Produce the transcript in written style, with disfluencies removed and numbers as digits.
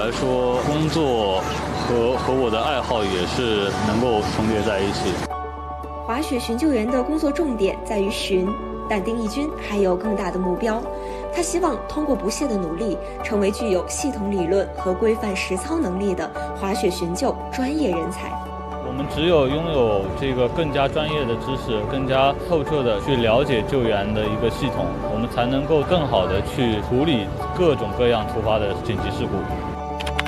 来说，工作和我的爱好也是能够重叠在一起。 滑雪巡救员的工作重点在于巡，但丁义军还有更大的目标。他希望通过不懈的努力，成为具有系统理论和规范实操能力的滑雪巡救专业人才。 我们只有拥有这个更加专业的知识，更加透彻的去了解救援的一个系统，我们才能够更好的去处理各种各样突发的紧急事故。